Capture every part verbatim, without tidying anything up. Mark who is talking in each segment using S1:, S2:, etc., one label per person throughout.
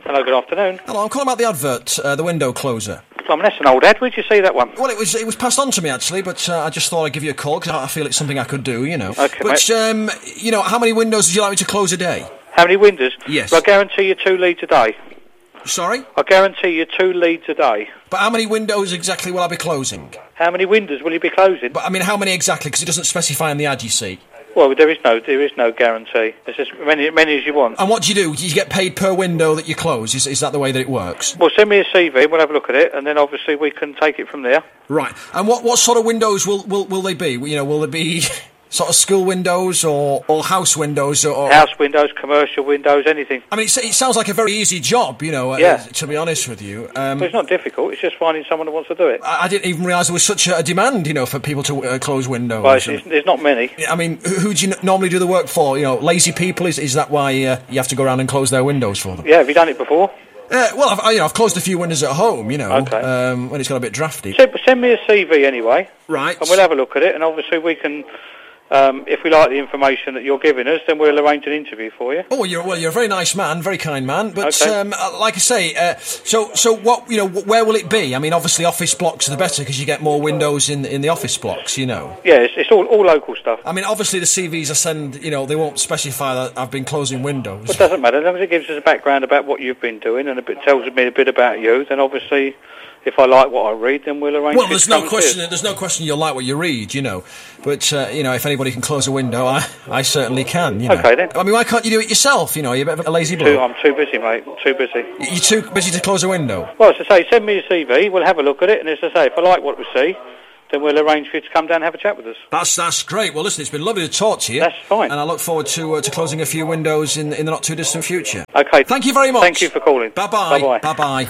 S1: Hello, good afternoon.
S2: Hello, I'm calling about the advert, uh, the window closer.
S1: I mean, that's an old ad. Where'd you see that one?
S2: Well, it was it was passed on to me, actually, but uh, I just thought I'd give you a call, because I feel it's something I could do, you know.
S1: Okay,
S2: But, um, you know, how many windows would you like me to close a day?
S1: How many windows?
S2: Yes.
S1: Well, I guarantee you two leads a day.
S2: Sorry?
S1: I guarantee you two leads a day.
S2: But how many windows exactly will I be closing?
S1: How many windows will you be closing?
S2: But, I mean, how many exactly? Because it doesn't specify in the ad, you see.
S1: Well, there is no there is no guarantee. It's just many many as you want.
S2: And what do you do? Do you get paid per window that you close? Is, is that the way that it works?
S1: Well, send me a C V, we'll have a look at it, and then obviously we can take it from there.
S2: Right. And what, what sort of windows will, will, will they be? You know, will they be sort of school windows or, or house windows? Or, or
S1: House windows, commercial windows, anything.
S2: I mean, it, it sounds like a very easy job, you know,
S1: Yeah.
S2: uh, to be honest with you. Um,
S1: Well, it's not difficult, it's just finding someone who wants to do it.
S2: I, I didn't even realise there was such a demand, you know, for people to uh, close windows.
S1: Well, it's, it's, there's not many.
S2: I mean, who, who do you n- normally do the work for? You know, lazy people? Is, is that why uh, you have to go around and close their windows for them?
S1: Yeah, have you done it before?
S2: Uh, well, I've, I, you know, I've closed a few windows at home, you know,
S1: Okay.
S2: um, when it's got a bit drafty.
S1: Send, send me a C V anyway,
S2: Right.
S1: and we'll have a look at it, and obviously we can... Um, if we like the information that you're giving us, then we'll arrange an interview for you.
S2: Oh, you're well. You're a very nice man, very kind man. But
S1: Okay.
S2: um, uh, like I say, uh, so so what? You know, wh- where will it be? I mean, obviously, office blocks are the better because you get more windows in in the office blocks. You know.
S1: Yeah, it's, it's all, all local stuff.
S2: I mean, obviously, the C Vs I send, you know, they won't specify that I've been closing windows.
S1: But it doesn't matter, as long as it gives us a background about what you've been doing and a bit tells me a bit about you, then obviously, if I like what I read, then we'll arrange.
S2: Well,
S1: it
S2: there's
S1: to
S2: no
S1: come and see
S2: question.
S1: us.
S2: There's no question you'll like what you read, you know. But uh, you know, if anybody can close a window, I, I certainly can. You know.
S1: Okay, then.
S2: I mean, why can't you do it yourself? You know, you're a bit of a lazy
S1: Too,
S2: bloke.
S1: I'm too busy, mate. Too busy.
S2: You're too busy to close a window.
S1: Well, as I say, send me a C V. We'll have a look at it, and as I say, if I like what we see, then we'll arrange for you to come down and have a chat with us.
S2: That's that's great. Well, listen, it's been lovely to talk to you.
S1: That's fine.
S2: And I look forward to uh, to closing a few windows in in the not too distant future.
S1: Okay.
S2: Thank you very much.
S1: Thank you for calling.
S2: Bye bye.
S1: Bye-bye.
S2: Bye bye.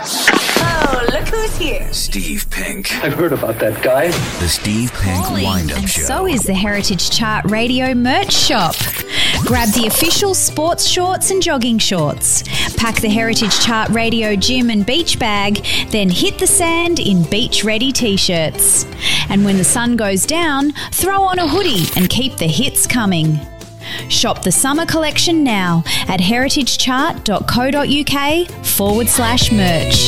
S3: Oh, look who's here.
S4: Steve Pink.
S5: I've heard about that guy.
S4: The Steve Pink Wind-Up
S6: And
S4: Show.
S6: so is the Heritage Chart Radio merch shop. Grab the official sports shorts and jogging shorts. Pack the Heritage Chart Radio gym and beach bag, then hit the sand in beach-ready t-shirts. And when the sun goes down, throw on a hoodie and keep the hits coming. Shop the summer collection now at heritagechart.co.uk forward slash merch.